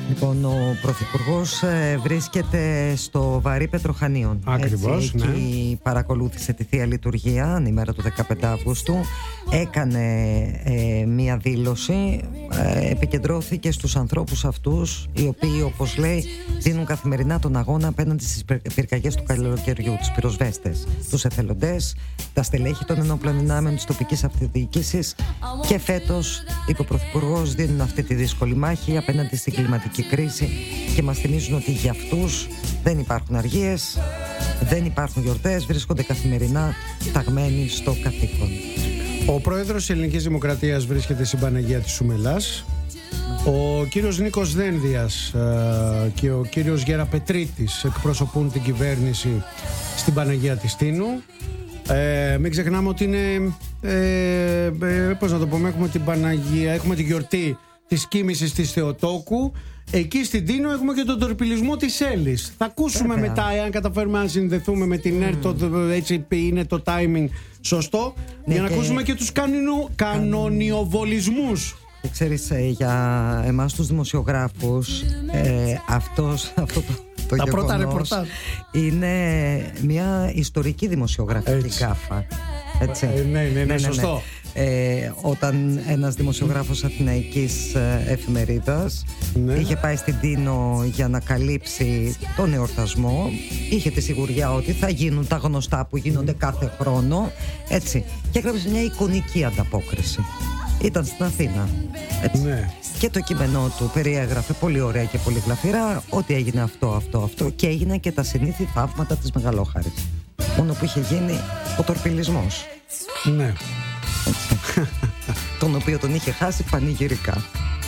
Λοιπόν, ο Πρωθυπουργός βρίσκεται στο Βαρύ Πετροχανίων. Ακριβώς, έτσι, ναι. Εκεί παρακολούθησε τη Θεία Λειτουργία, την ημέρα του 15 Αυγούστου. Έκανε μία δήλωση, επικεντρώθηκε στους ανθρώπους αυτούς, οι οποίοι, όπως λέει, δίνουν καθημερινά τον αγώνα απέναντι στις πυρκαγιές του καλοκαιριού, τους πυροσβέστες, τους εθελοντές, τα στελέχη των ενόπλων δυνάμεων της τοπικής αυτοδιοίκησης. Και φέτος, είπε ο Πρωθυπουργός, δίνουν αυτή τη δύσκολη μάχη απέναντι στην κλιματική κρίση και μας θυμίζουν ότι για αυτούς δεν υπάρχουν αργίες, δεν υπάρχουν γιορτές, βρίσκονται καθημερινά ταγμένοι στο καθήκον. Ο πρόεδρος της Ελληνικής Δημοκρατίας βρίσκεται στην Παναγία της Σουμελάς. Ο κύριος Νίκος Δένδιας και ο κύριος Γεραπετρίτης εκπροσωπούν την κυβέρνηση στην Παναγία της Τίνου. Μην ξεχνάμε ότι είναι, πώς να το πούμε, έχουμε την Παναγία, έχουμε τη γιορτή της κοίμησης της Θεοτόκου. Εκεί στην Τίνο έχουμε και τον τορπιλισμό της Έλλης. Θα ακούσουμε μετά, εάν καταφέρουμε να συνδεθούμε με την ΕΡΤ, έτσι είναι το timing σωστό, για να ακούσουμε και τους κανονιοβολισμούς. Και ξέρεις, για εμάς τους δημοσιογράφους, αυτό το τα πρώτα γεγονός ρεπορτάζ είναι μια ιστορική δημοσιογραφική γκάφα. Έτσι. Ναι, σωστό. Όταν ένας δημοσιογράφος αθηναϊκής εφημερίδας είχε πάει στην Τίνο για να καλύψει τον εορτασμό, είχε τη σιγουριά ότι θα γίνουν τα γνωστά που γίνονται κάθε χρόνο, έτσι, και έγραψε μια εικονική ανταπόκριση. Ήταν στην Αθήνα, έτσι. Ναι. Και το κείμενό του περιέγραφε πολύ ωραία και πολύ γλαφυρά ότι έγινε αυτό και έγιναν και τα συνήθη θαύματα της Μεγαλόχαρης. Μόνο που είχε γίνει ο τορπιλισμός. Ναι. Τον οποίο τον είχε χάσει πανηγυρικά.